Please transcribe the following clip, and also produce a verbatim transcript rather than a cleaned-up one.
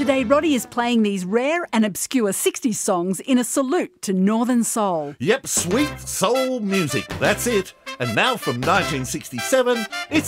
Today, Roddy is playing these rare and obscure sixties songs in a salute to Northern Soul. Yep, sweet soul music, that's it. And now from nineteen sixty-seven, it's